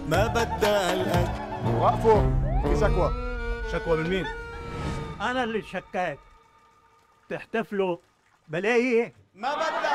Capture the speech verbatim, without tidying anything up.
ما بدها هالقد. وقفوا، في شكوى. شكوى من مين؟ أنا اللي شكيت. تحتفلوا بلاقي ما بدها